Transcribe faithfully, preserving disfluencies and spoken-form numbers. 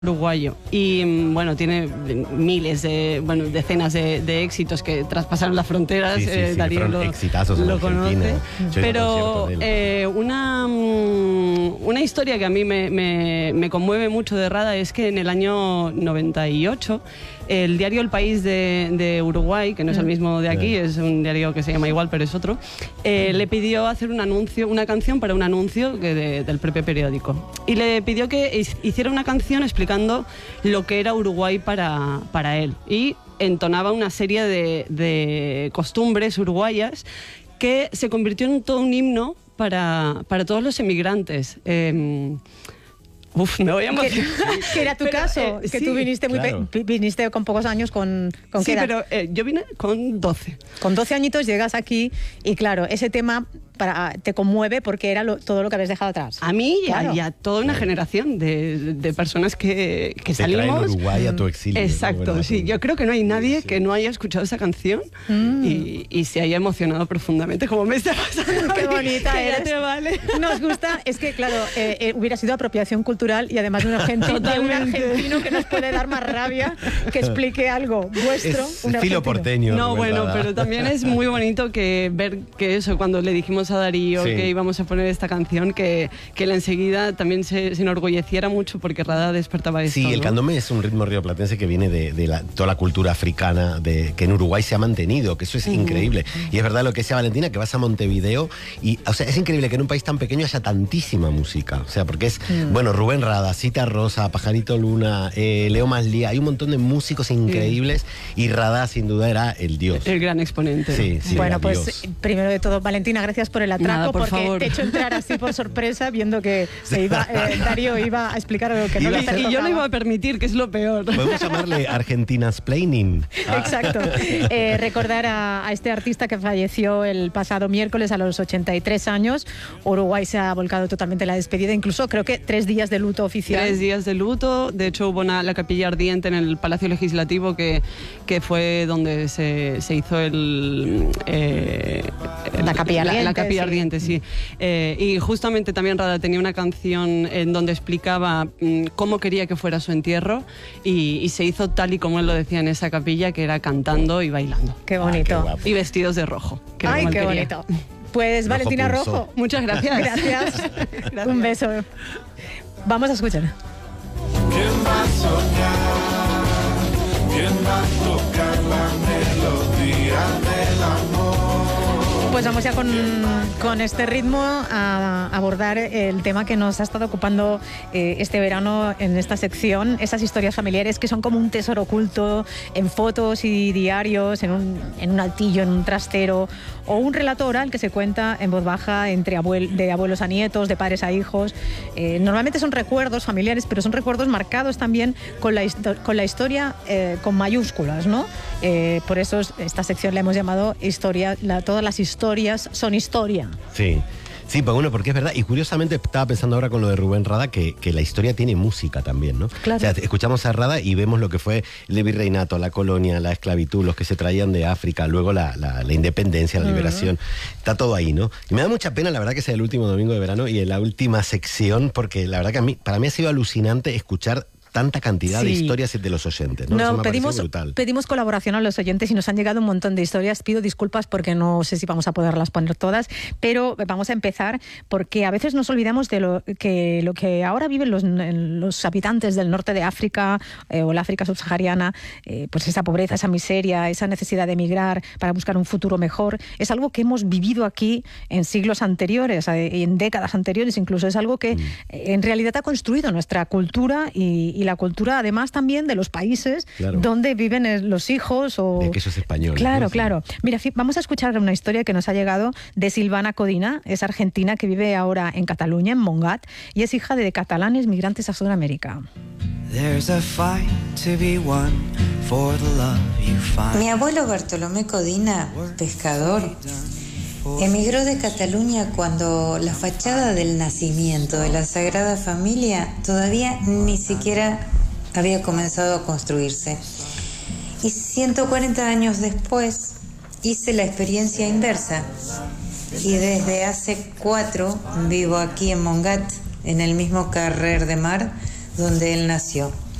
Uruguayo y bueno, tiene miles de, bueno, decenas de, de éxitos que traspasaron las fronteras. Sí, sí, eh, sí, Darío lo, exitazos en lo Argentina. conoce, Yo pero eh, una, una historia que a mí me, me, me conmueve mucho de Rada es que en el año noventa y ocho el diario El País de, de Uruguay, que no es el mismo de aquí, es un diario que se llama igual pero es otro, eh, le pidió hacer un anuncio, una canción para un anuncio que de, del propio periódico, y le pidió que hiciera una canción explicando lo que era Uruguay para, para él, y entonaba una serie de, de costumbres uruguayas que se convirtió en todo un himno para, para todos los emigrantes. Eh, Uf, me voy a emocionar. Que, que era tu pero, caso, eh, que sí, tú viniste muy claro. pe viniste con pocos años, con, con sí, qué edad? pero eh, yo vine con doce. Con doce añitos llegas aquí y claro, ese tema para, te conmueve porque era lo, todo lo que habías dejado atrás. A mí y, claro. a, y a toda una generación de, de personas que, que te salimos. Traen Uruguay a tu exilio. Exacto, ¿no? Sí. Yo creo que no hay nadie sí. que no haya escuchado esa canción mm. y, y se haya emocionado profundamente, como me está pasando. Qué bonita que eres. Ya te vale. Nos gusta, es que claro, eh, eh, hubiera sido apropiación cultural y además de un, argentino, de un argentino que nos puede dar más rabia que explique algo vuestro. Es un filo porteño. No, bueno, pero también es muy bonito que ver que eso, cuando le dijimos a Darío sí. que íbamos a poner esta canción, que, que él enseguida también se, se enorgulleciera mucho porque Rada despertaba esto. Sí, el ¿no? candombe es un ritmo rioplatense que viene de, de la, toda la cultura africana de, que en Uruguay se ha mantenido, que eso es uh, increíble. Y es verdad lo que decía Valentina, que vas a Montevideo y, o sea, es increíble que en un país tan pequeño haya tantísima música. O sea, porque es, mm. bueno, Rubén Rada, Cita Rosa, Pajarito Luna, eh, Leo Maslía, hay un montón de músicos increíbles sí. y Rada sin duda era el dios. El gran exponente. Sí, sí, bueno, pues Dios. Primero de todo, Valentina, gracias por el atraco. Nada, por porque favor. te he hecho entrar así por sorpresa viendo que se iba, eh, Darío iba a explicar algo que no le Y yo lo iba a permitir, que es lo peor. Podemos llamarle Argentina's Planning. Exacto. Eh, recordar a, a este artista que falleció el pasado miércoles a los ochenta y tres años. Uruguay se ha volcado totalmente en la despedida, incluso creo que tres días de luto oficial. Tres días de luto. De hecho, hubo una, la capilla ardiente en el Palacio Legislativo, que, que fue donde se, se hizo el, eh, el... La capilla ardiente. La, la capilla sí. ardiente, sí. Eh, y justamente también Rada tenía una canción en donde explicaba mmm, cómo quería que fuera su entierro y, y se hizo tal y como él lo decía en esa capilla, que era cantando y bailando. Qué bonito. Ah, qué y vestidos de rojo. Que Ay, qué quería. bonito. Pues Rojo Valentina pulso. Rojo. Muchas gracias. Gracias. Gracias. Un beso. Vamos a escuchar. ¿Quién va a soñar? ¿Quién va a tocar la melodía del amor? Pues vamos ya con, con este ritmo a abordar el tema que nos ha estado ocupando eh, este verano en esta sección, esas historias familiares que son como un tesoro oculto en fotos y diarios, en un, en un altillo, en un trastero, o un relato oral que se cuenta en voz baja entre abuel, de abuelos a nietos, de padres a hijos. Eh, normalmente son recuerdos familiares, pero son recuerdos marcados también con la, con la historia eh, con mayúsculas, ¿no? Eh, por eso esta sección la hemos llamado historia, la, todas las historias son historia. Sí. Sí, pues bueno, porque es verdad, y curiosamente estaba pensando ahora con lo de Rubén Rada que, que la historia tiene música también, ¿no? Claro. O sea, escuchamos a Rada y vemos lo que fue el virreinato, la colonia, la esclavitud, los que se traían de África, luego la, la, la independencia, la liberación, uh-huh. está todo ahí, ¿no? Y me da mucha pena, la verdad, que sea el último domingo de verano y en la última sección, porque la verdad que a mí, para mí ha sido alucinante escuchar tanta cantidad sí. de historias de los oyentes, ¿no? No, pedimos, pedimos colaboración a los oyentes y nos han llegado un montón de historias. Pido disculpas porque no sé si vamos a poderlas poner todas, pero vamos a empezar porque a veces nos olvidamos de lo que, lo que ahora viven los, los habitantes del norte de África eh, o la África subsahariana, eh, pues esa pobreza, esa miseria, esa necesidad de emigrar para buscar un futuro mejor. Es algo que hemos vivido aquí en siglos anteriores, en décadas anteriores incluso. Es algo que mm. en realidad ha construido nuestra cultura y, y la cultura además también de los países claro. donde viven los hijos o... De que eso es español. Claro, ¿no? claro. Mira, vamos a escuchar una historia que nos ha llegado de Silvana Codina, es argentina que vive ahora en Cataluña, en Montgat, y es hija de catalanes migrantes a Sudamérica. Mi abuelo Bartolomé Codina, pescador, emigró de Cataluña cuando la fachada del nacimiento de la Sagrada Familia todavía ni siquiera había comenzado a construirse. Y ciento cuarenta años después hice la experiencia inversa. Y desde hace cuatro vivo aquí en Montgat, en el mismo carrer de mar donde él nació.